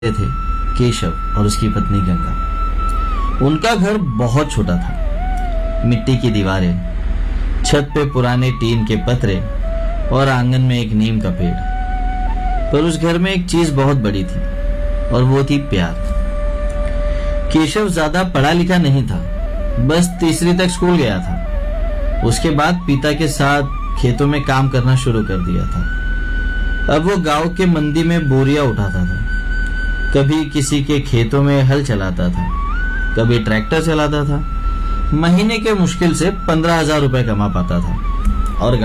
थे केशव और उसकी पत्नी गंगा। उनका घर बहुत छोटा था। मिट्टी की दीवारें, छत पे पुराने टीन के पतरे और आंगन में एक नीम का पेड़। पर उस घर में एक चीज बहुत बड़ी थी और वो थी प्यार। केशव ज्यादा पढ़ा लिखा नहीं था, बस तीसरी तक स्कूल गया था। उसके बाद पिता के साथ खेतों में काम करना शुरू कर दिया था। अब वो गांव के मंडी में बोरियां उठाता था, कभी किसी के खेतों में हल चलाता था, कभी ट्रैक्टर चलाता था। महीने के मुश्किल से 15,000 रुपए कमा पाता था। और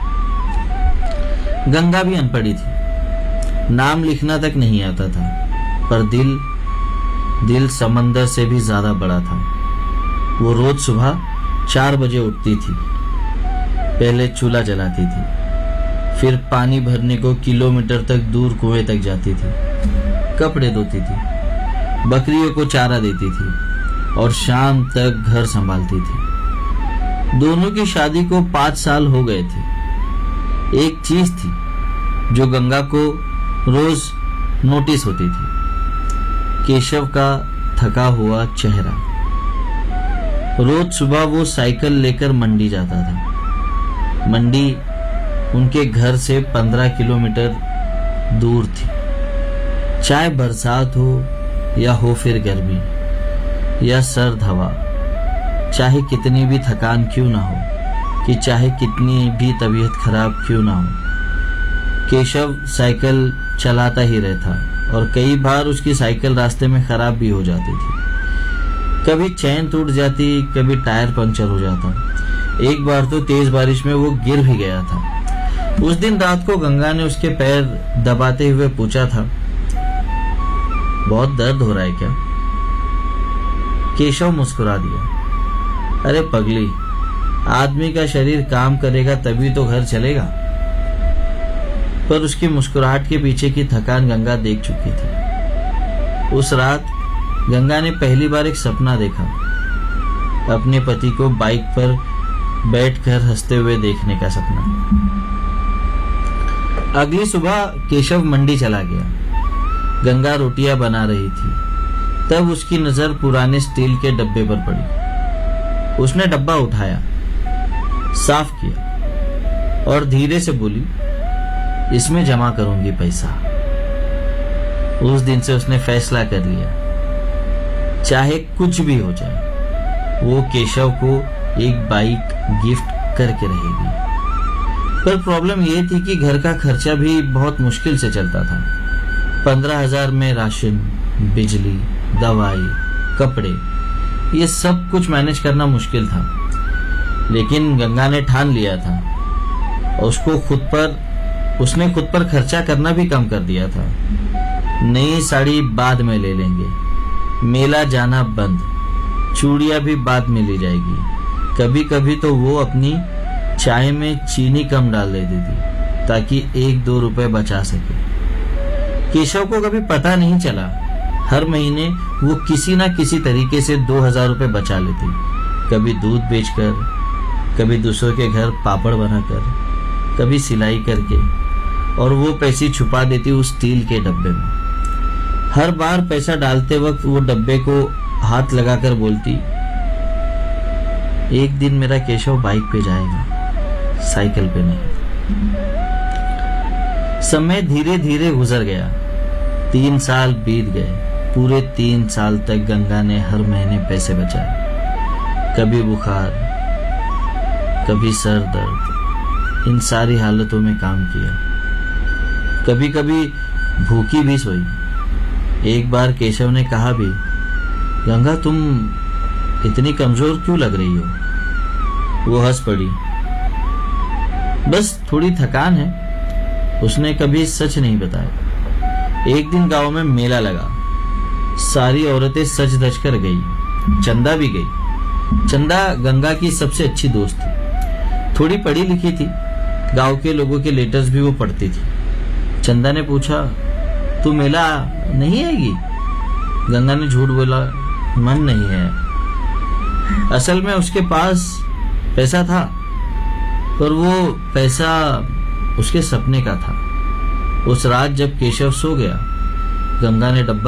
गंगा भी अनपढ़ी थी, नाम लिखना तक नहीं आता था, पर दिल समंदर से भी ज्यादा बड़ा था। वो रोज सुबह 4 बजे उठती थी, पहले चूल्हा जलाती थी, फिर पानी भरने को किलोमीटर तक दूर कुएं तक जाती थी, कपड़े धोती थी, बकरियों को चारा देती थी और शाम तक घर संभालती थी। दोनों की शादी को 5 साल हो गए थे। एक चीज थी जो गंगा को रोज नोटिस होती थी, केशव का थका हुआ चेहरा। रोज सुबह वो साइकिल लेकर मंडी जाता था। मंडी उनके घर से 15 किलोमीटर दूर थी। चाहे बरसात हो या हो फिर गर्मी या सर्द हवा, चाहे कितनी भी थकान क्यों ना हो, कि चाहे कितनी भी तबीयत खराब क्यों ना हो, केशव साइकिल चलाता ही रहता। और कई बार उसकी साइकिल रास्ते में खराब भी हो जाती थी। कभी चैन टूट जाती, कभी टायर पंक्चर हो जाता। एक बार तो तेज बारिश में वो गिर भी गया था। उस दिन रात को गंगा ने उसके पैर दबाते हुए पूछा था, बहुत दर्द हो रहा है क्या? केशव मुस्कुरा दिया, अरे पगली, आदमी का शरीर काम करेगा तभी तो घर चलेगा। पर उसकी मुस्कुराहट के पीछे की थकान गंगा देख चुकी थी। उस रात गंगा ने पहली बार एक सपना देखा, अपने पति को बाइक पर बैठकर हंसते हुए देखने का सपना। अगली सुबह केशव मंडी चला गया। गंगा रोटियां बना रही थी, तब उसकी नजर पुराने स्टील के डब्बे पर पड़ी। उसने डब्बा उठाया, साफ किया और धीरे से बोली, इसमें जमा करूंगी पैसा। उस दिन से उसने फैसला कर लिया, चाहे कुछ भी हो जाए, वो केशव को एक बाइक गिफ्ट करके रहेगी। पर प्रॉब्लम ये थी कि घर का खर्चा भी बहुत मुश्किल से चलता था। 15,000 में राशन, बिजली, दवाई, कपड़े, ये सब कुछ मैनेज करना मुश्किल था। लेकिन गंगा ने ठान लिया था। उसने खुद पर खर्चा करना भी कम कर दिया था। नई साड़ी बाद में ले लेंगे, मेला जाना बंद, चूड़ियां भी बाद में ले जाएगी। कभी कभी तो वो अपनी चाय में चीनी कम डाल देती थी ताकि 1-2 रुपए बचा सके। केशव को कभी पता नहीं चला, हर महीने वो किसी ना किसी तरीके से 2,000 रुपए बचा लेती। कभी दूध बेचकर, कभी दूसरों के घर पापड़ बनाकर, कभी सिलाई करके, और वो पैसे छुपा देती उस स्टील के डब्बे में। हर बार पैसा डालते वक्त वो डब्बे को हाथ लगाकर बोलती, एक दिन मेरा केशव बाइक पे जाएगा, साइकिल पे नहीं। समय धीरे धीरे गुजर गया। 3 साल बीत गए। पूरे 3 साल तक गंगा ने हर महीने पैसे बचाए। कभी बुखार, कभी सर दर्द, इन सारी हालतों में काम किया। कभी कभी भूखी भी सोई। एक बार केशव ने कहा भी, गंगा तुम इतनी कमजोर क्यों लग रही हो? वो हंस पड़ी, बस थोड़ी थकान है। उसने कभी सच नहीं बताया। एक दिन गांव में मेला लगा। सारी औरतें सज धज कर गई। चंदा भी गई। चंदा गंगा की सबसे अच्छी दोस्त थी, थोड़ी पढ़ी लिखी थी। गांव के लोगों के लेटर्स भी वो पढ़ती थी। चंदा ने पूछा, तू मेला नहीं आएगी? गंगा ने झूठ बोला, मन नहीं है। असल में उसके पास पैसा था, पर वो पैसा उसके सपने का था। उस रात जब केशव सो गया, गंगा ने डब्बा